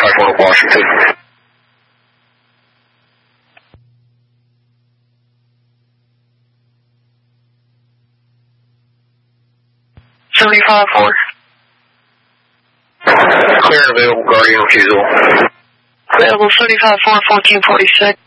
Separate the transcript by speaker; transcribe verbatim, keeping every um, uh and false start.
Speaker 1: seventy-five four Washington.
Speaker 2: seventy-five four.
Speaker 1: Clear and available, Guardian refusal.
Speaker 2: Available seventy-five four, fourteen forty-six.